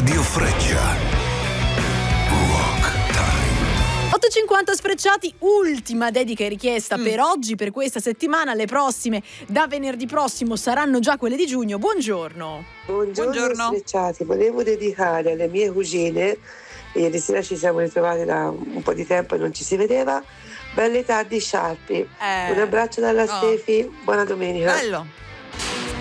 Radio Freccia. Rock Time. 8.50 Sfrecciati, ultima dedica e richiesta per oggi, per questa settimana. Le prossime, da venerdì prossimo, saranno già quelle di giugno. Buongiorno. Buongiorno. Sfrecciati, volevo dedicare alle mie cugine, ieri sera ci siamo ritrovate da un po' di tempo e non ci si vedeva, belle tardi sciarpi. Un abbraccio dalla Stefi, buona domenica. Bello.